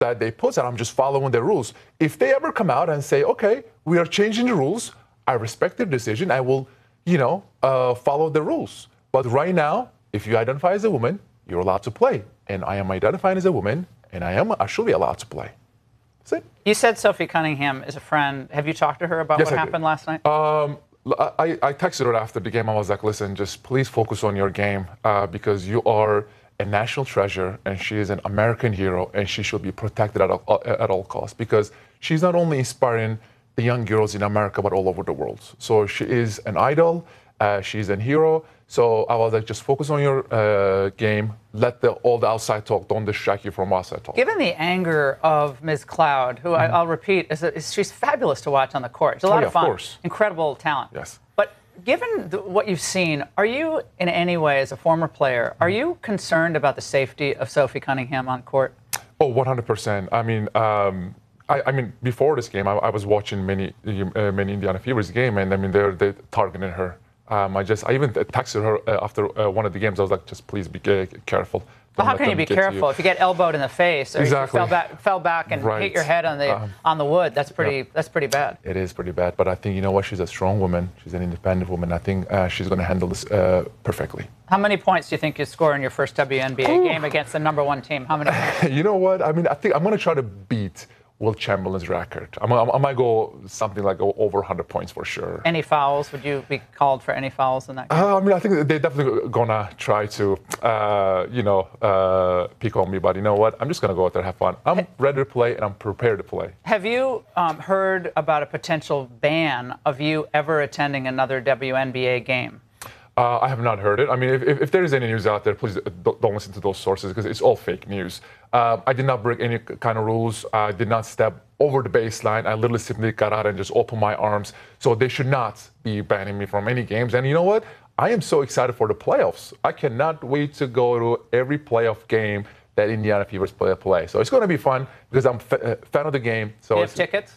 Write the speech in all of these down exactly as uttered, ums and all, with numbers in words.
that they put, and I'm just following the rules. If they ever come out and say, okay, we are changing the rules, I respect their decision. I will, you know, uh, follow the rules. But right now, if you identify as a woman, you're allowed to play. And I am identifying as a woman, and I am actually allowed to play. That's it. You said Sophie Cunningham is a friend. Have you talked to her about yes, what I happened did. last night? Um, I, I texted her after the game. I was like, listen, just please focus on your game uh, because you are a national treasure, and she is an American hero, and she should be protected at all, at all costs because she's not only inspiring the young girls in America, but all over the world. So she is an idol. Uh, she's a hero. So I was like, just focus on your uh, game. Let the, all the outside talk. Don't distract you from outside talk. Given the anger of Miz Cloud, who mm-hmm. I, I'll repeat, is, a, is she's fabulous to watch on the court. She's a lot oh, yeah, of fun. Of course. Incredible talent. Yes. But given the, what you've seen, are you in any way, as a former player, are you concerned about the safety of Sophie Cunningham on court? Oh, one hundred percent. I mean, um, I, I mean, before this game, I, I was watching many, uh, many Indiana Fever's game, and I mean, they're, they're targeting her. Um, I just, I even texted her uh, after uh, one of the games. I was like, just please be uh, careful. Well, how can you be careful? You. If you get elbowed in the face, or exactly. you fell back, fell back and right. hit your head on the um, on the wood, that's pretty yeah. that's pretty bad. It is pretty bad, but I think you know what? She's a strong woman. She's an independent woman. I think uh, she's going to handle this uh, perfectly. How many points do you think you score in your first W N B A Ooh. game against the number one team? How many? Points? You know what? I mean, I think I'm going to try to beat Will Chamberlain's record. I'm, I'm, I might go something like over one hundred points for sure. Any fouls? Would you be called for any fouls in that game? Uh, I mean, I think they're definitely gonna try to, uh, you know, uh, pick on me. But you know what? I'm just gonna go out there, have fun. I'm ready to play, and I'm prepared to play. Have you um, heard about a potential ban of you ever attending another W N B A game? Uh, I have not heard it. I mean, if, if, if there is any news out there, please don't listen to those sources because it's all fake news. Uh, I did not break any kind of rules. I did not step over the baseline. I literally simply got out and just opened my arms. So they should not be banning me from any games. And you know what? I am so excited for the playoffs. I cannot wait to go to every playoff game that Indiana Fever's play. play. So it's going to be fun because I'm a fan of the game. So Do you have tickets?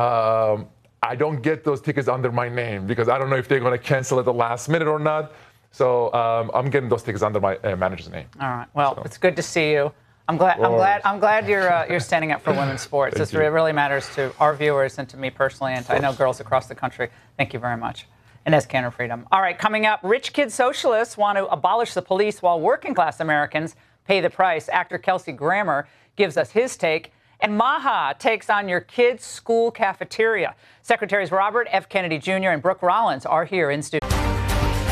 Um, I don't get those tickets under my name because I don't know if they're going to cancel at the last minute or not. So um, I'm getting those tickets under my uh, manager's name. All right. Well, so. It's good to see you. I'm glad. I'm glad. I'm glad you're uh, you're standing up for women's sports. This you. really matters to our viewers and to me personally, and to, I know girls across the country. Thank you very much. Inez Cantor Freedom. All right. Coming up, rich kid socialists want to abolish the police while working class Americans pay the price. Actor Kelsey Grammer gives us his take. And Maha takes on your kids' school cafeteria. Secretaries Robert F. Kennedy Junior and Brooke Rollins are here in studio.